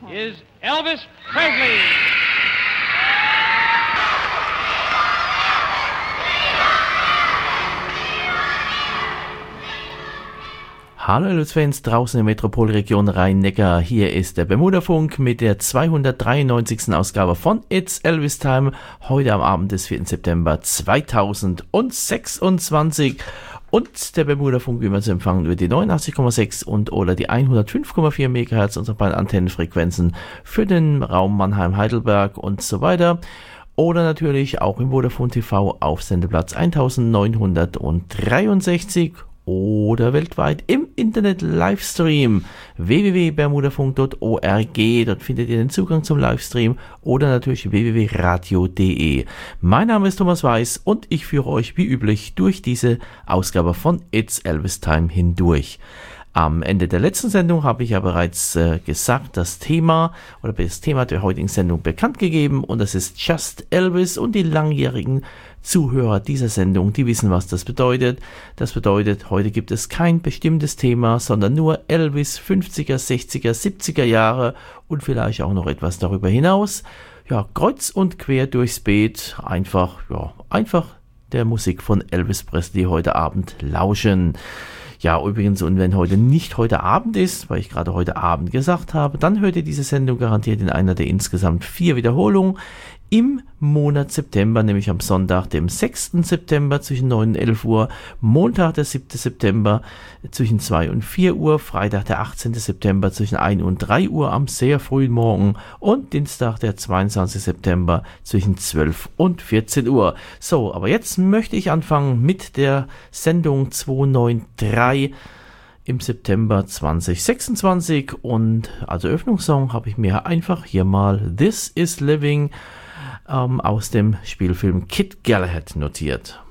is Elvis Presley. Hallo Elvis-Fans draußen in der Metropolregion Rhein-Neckar, hier ist der Bermuda-Funk mit der 293. Ausgabe von It's Elvis Time, heute am Abend des 4. September 2026 und der Bermuda-Funk, wie man zu empfangen, über die 89,6 und oder die 105,4 MHz, unsere beiden Antennenfrequenzen für den Raum Mannheim, Heidelberg und so weiter. Oder natürlich auch im Vodafone TV auf Sendeplatz 1963 oder weltweit im Internet Livestream www.bermudafunk.org. Dort findet ihr den Zugang zum Livestream oder natürlich www.radio.de. Mein Name ist Thomas Weiß und ich führe euch wie üblich durch diese Ausgabe von It's Elvis Time hindurch. Am Ende der letzten Sendung habe ich ja bereits gesagt, das Thema der heutigen Sendung bekannt gegeben und das ist Just Elvis und die langjährigen Zuhörer dieser Sendung, die wissen, was das bedeutet. Das bedeutet, heute gibt es kein bestimmtes Thema, sondern nur Elvis 50er, 60er, 70er Jahre und vielleicht auch noch etwas darüber hinaus. Ja, kreuz und quer durchs Beet, einfach der Musik von Elvis Presley heute Abend lauschen. Ja, übrigens, und wenn heute nicht heute Abend ist, weil ich gerade heute Abend gesagt habe, dann hört ihr diese Sendung garantiert in einer der insgesamt 4 Wiederholungen im Monat September, nämlich am Sonntag, dem 6. September zwischen 9 und 11 Uhr, Montag, der 7. September zwischen 2 und 4 Uhr, Freitag, der 18. September zwischen 1 und 3 Uhr am sehr frühen Morgen und Dienstag, der 22. September zwischen 12 und 14 Uhr. So, aber jetzt möchte ich anfangen mit der Sendung 293 im September 2026 und als Eröffnungssong habe ich mir einfach hier mal This Is Living aus dem Spielfilm Kid Galahad notiert.